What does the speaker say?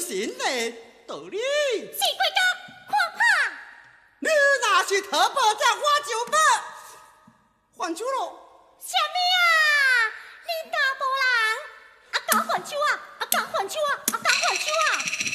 心的道理。 是贵哥，看看。 你若是讨保障，我就要还手咯。 什么啊？你大无人？啊，敢还手啊？啊，敢还手啊？啊，敢还手啊？